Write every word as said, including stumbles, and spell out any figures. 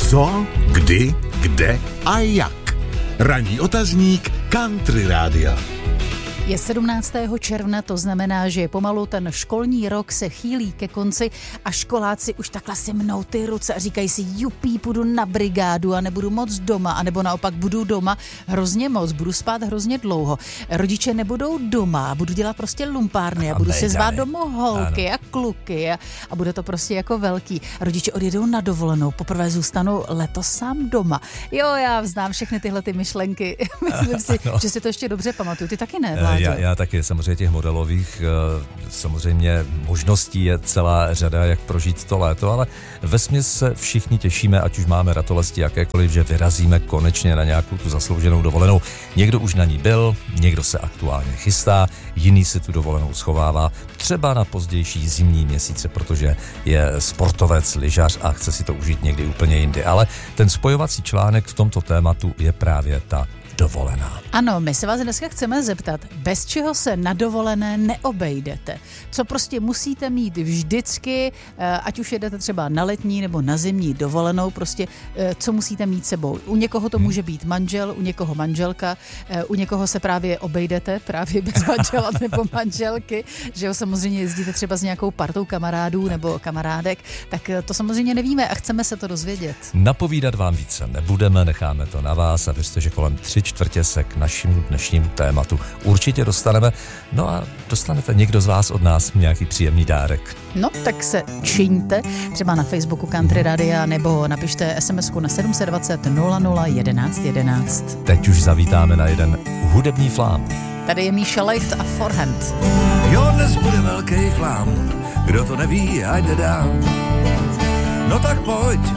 Co, kdy, kde a jak. Ranní otazník Country Rádia. Je sedmnáctého června, to znamená, že pomalu ten školní rok se chýlí ke konci a školáci už takhle si mnou ty ruce a říkají si jupí, půjdu na brigádu a nebudu moc doma, anebo naopak budu doma hrozně moc, budu spát hrozně dlouho. Rodiče nebudou doma, budu dělat prostě lumpárny a budu si zvát domů holky a kluky a, a bude to prostě jako velký. Rodiče odjedou na dovolenou, poprvé zůstanou letos sám doma. Jo, já znám všechny tyhle ty myšlenky. Myslím si, no. že si to ještě dobře pamatuju. Ty taky ne, Vláďo? Já, já taky, samozřejmě těch modelových samozřejmě možností je celá řada, jak prožít to léto, ale vesměs se všichni těšíme, ať už máme ratolesti jakékoliv, že vyrazíme konečně na nějakou tu zaslouženou dovolenou. Někdo už na ní byl, někdo se aktuálně chystá, jiný si tu dovolenou schovává, třeba na pozdější zimní měsíce, protože je sportovec, lyžař a chce si to užít někdy úplně jindy. Ale ten spojovací článek v tomto tématu je právě ta dovolená. Ano, my se vás dneska chceme zeptat, bez čeho se na dovolené neobejdete. Co prostě musíte mít vždycky, ať už jedete třeba na letní nebo na zimní dovolenou, prostě co musíte mít sebou. U někoho to hmm. může být manžel, u někoho manželka, u někoho se právě obejdete, právě bez manžela nebo manželky, že jo, samozřejmě jezdíte třeba s nějakou partou kamarádů nebo kamarádek, tak to samozřejmě nevíme a chceme se to dozvědět. Napovídat vám více nebudeme, necháme to na vás a věřte, že kolem tři čtvrtě se k našemu dnešnímu tématu určitě dostaneme. No a dostanete někdo z vás od nás nějaký příjemný dárek. No, tak se čiňte třeba na Facebooku Country Radia nebo napište es em esku na sedm set dvacet nula nula jedenáct jedenáct. Teď už zavítáme na jeden hudební flám. Tady je Míša Licht a Forehand. Jo, dnes bude velký flám, kdo to neví, ať jde dál. No tak pojď